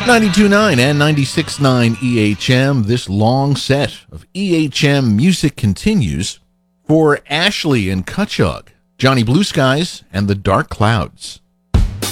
92.9 and 96.9 EHM. This long set of EHM music continues for Ashley and Kutchug, Johnny Blue Skies, and the Dark Clouds.